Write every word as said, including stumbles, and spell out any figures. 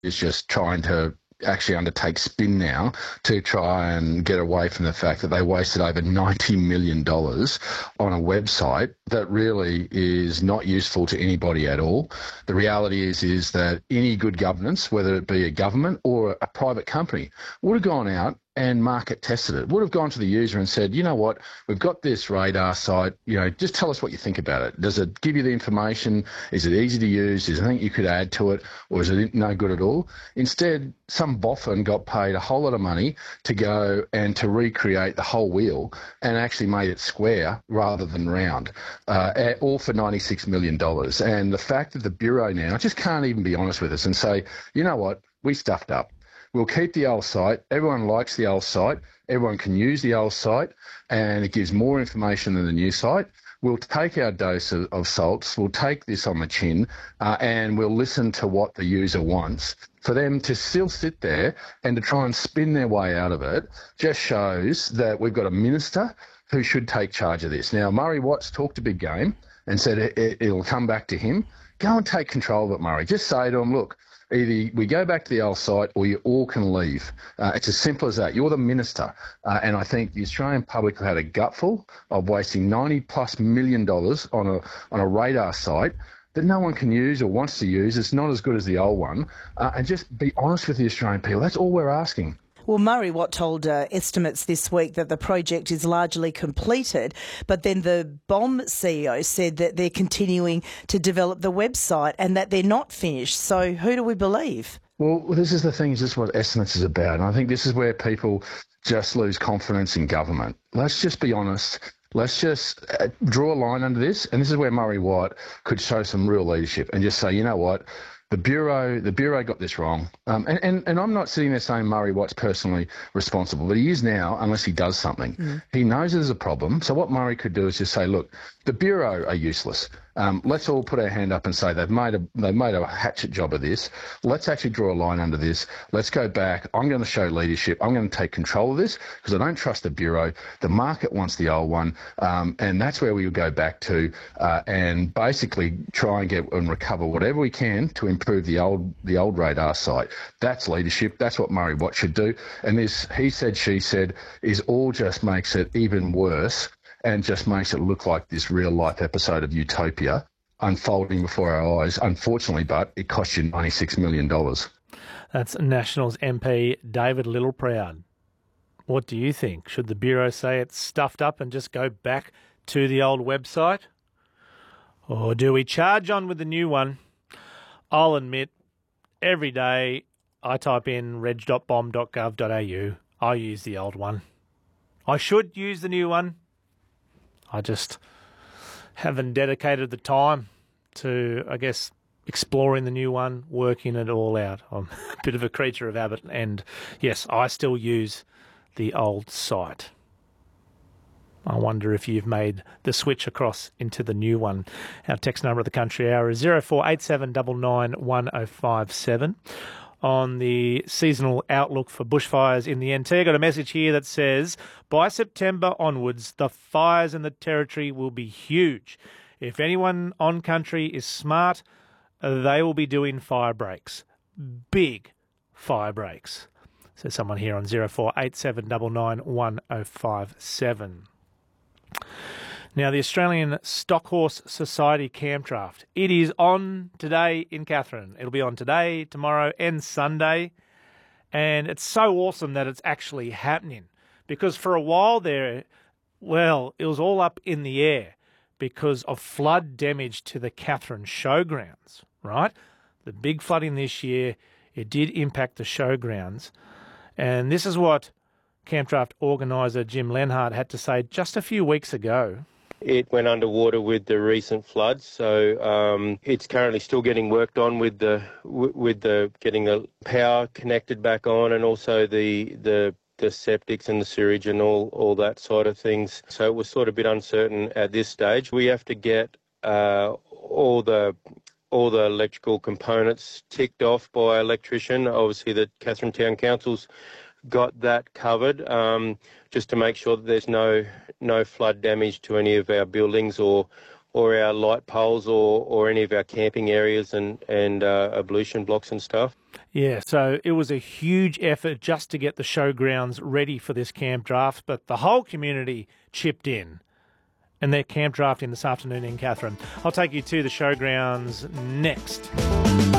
is just trying to actually undertake spin now to try and get away from the fact that they wasted over ninety million dollars on a website that really is not useful to anybody at all. The reality is, is that any good governance, whether it be a government or a private company, would have gone out and market tested it, would have gone to the user and said, you know what, we've got this radar site, you know, just tell us what you think about it. Does it give you the information? Is it easy to use? Is there anything you could add to it? Or is it no good at all? Instead, some boffin got paid a whole lot of money to go and to recreate the whole wheel and actually made it square rather than round, uh, all for ninety-six million dollars. And the fact that the Bureau now just can't even be honest with us and say, you know what, we stuffed up. We'll keep the old site. Everyone likes the old site. Everyone can use the old site, and it gives more information than the new site. We'll take our dose of, of salts. We'll take this on the chin, uh, and we'll listen to what the user wants. For them to still sit there and to try and spin their way out of it just shows that we've got a minister who should take charge of this. Now, Murray Watts talked a big game and said it, it, it'll come back to him. Go and take control of it, Murray. Just say to him, look, either we go back to the old site or you all can leave. Uh, it's as simple as that. You're the minister. Uh, and I think the Australian public have had a gutful of wasting ninety plus million dollars on a on a radar site that no one can use or wants to use. It's not as good as the old one. Uh, and just be honest with the Australian people. That's all we're asking. Well, Murray Watt told uh, estimates this week that the project is largely completed, but then the B O M C E O said that they're continuing to develop the website and that they're not finished. So who do we believe? Well, this is the thing, this is what estimates is about. And I think this is where people just lose confidence in government. Let's just be honest. Let's just uh, draw a line under this. And this is where Murray Watt could show some real leadership and just say, you know what? The Bureau, the Bureau got this wrong. Um, and, and, and I'm not sitting there saying Murray Watt's personally responsible, but he is now unless he does something. Mm. He knows there's a problem. So what Murray could do is just say, look, the Bureau are useless. Um, let's all put our hand up and say they've made a they've made a hatchet job of this. Let's actually draw a line under this. Let's go back. I'm going to show leadership. I'm going to take control of this because I don't trust the Bureau. The market wants the old one, um, and that's where we will go back to uh, and basically try and get and recover whatever we can to improve the old the old radar site. That's leadership. That's what Murray Watt should do. And this he said, she said is all just makes it even worse. And just makes it look like this real-life episode of Utopia unfolding before our eyes, unfortunately, but it cost you ninety-six million dollars. That's Nationals M P David Littleproud. What do you think? Should the Bureau say it's stuffed up and just go back to the old website? Or do we charge on with the new one? I'll admit, every day I type in reg dot b o m dot gov dot a u, I use the old one. I should use the new one. I just haven't dedicated the time to, I guess, exploring the new one, working it all out. I'm a bit of a creature of habit, and yes, I still use the old site. I wonder if you've made the switch across into the new one. Our text number at the Country Hour is zero four eight seven nine nine one oh five seven. On the seasonal outlook for bushfires in the N T, I got a message here that says, by September onwards, the fires in the Territory will be huge. If anyone on country is smart, they will be doing fire breaks. Big fire breaks. Says someone here on zero four eight seven nine nine one oh five seven. Now, the Australian Stockhorse Society Camp Draft. It is on today in Katherine. It'll be on today, tomorrow and Sunday. And it's so awesome that it's actually happening. Because for a while there, well, it was all up in the air because of flood damage to the Katherine showgrounds, right? The big flooding this year, it did impact the showgrounds. And this is what Camp Draft organiser Jim Lenhart had to say just a few weeks ago. It went underwater with the recent floods, so um, it's currently still getting worked on with the with the getting the power connected back on, and also the the the septics and the sewage and all all that sort of things. So it was sort of a bit uncertain at this stage. We have to get uh, all the all the electrical components ticked off by an electrician. Obviously, the Katherine Town Council's got that covered, um, just to make sure that there's no no flood damage to any of our buildings or or our light poles or, or any of our camping areas and, and uh, ablution blocks and stuff. Yeah, so it was a huge effort just to get the showgrounds ready for this camp draft, but the whole community chipped in. And they're camp drafting this afternoon in Katherine. I'll take you to the showgrounds next.